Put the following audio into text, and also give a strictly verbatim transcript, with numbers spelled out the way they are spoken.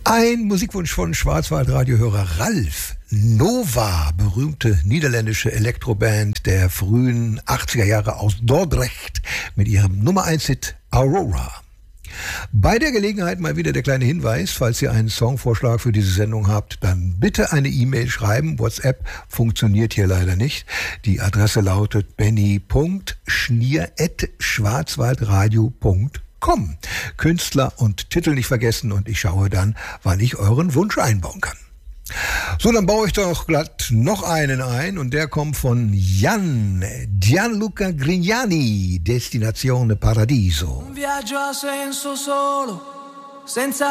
Ein Musikwunsch von Schwarzwaldradiohörer Ralf. Nova, berühmte niederländische Elektroband der frühen achtziger Jahre aus Dordrecht mit ihrem Nummer eins Hit Aurora. Bei der Gelegenheit mal wieder der kleine Hinweis, falls ihr einen Songvorschlag für diese Sendung habt, dann bitte eine E-Mail schreiben. WhatsApp funktioniert hier leider nicht. Die Adresse lautet benny punkt schnier at schwarzwaldradio punkt com. Künstler und Titel nicht vergessen und ich schaue dann, wann ich euren Wunsch einbauen kann. So, dann baue ich doch glatt noch einen ein und der kommt von Jan, Gianluca Grignani, Destinazione Paradiso. Un viaggio a senso solo, senza